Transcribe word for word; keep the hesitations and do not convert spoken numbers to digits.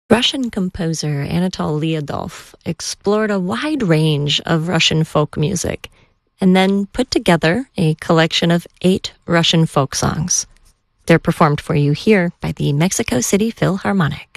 Russian composer Anatol Lyudov explored a wide range of Russian folk music and then put together a collection of eight Russian folk songs. They're performed for you here by the Mexico City Philharmonic.